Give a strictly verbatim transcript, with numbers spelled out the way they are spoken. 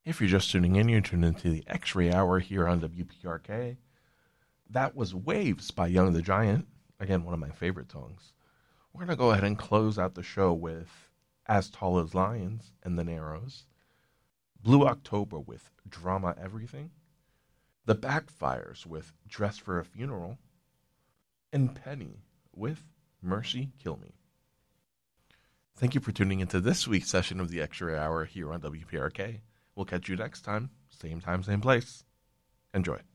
If you're just tuning in, you're tuned into the X-Ray Hour here on W P R K. That was Waves by Young the Giant. Again, one of my favorite songs. We're going to go ahead and close out the show with As Tall as Lions and the Narrows, Blue October with Drama Everything, The Backfires with Dress for a Funeral, and Penny with Mercy Kill Me. Thank you for tuning into this week's session of the X-Ray Hour here on W P R K. We'll catch you next time, same time, same place. Enjoy.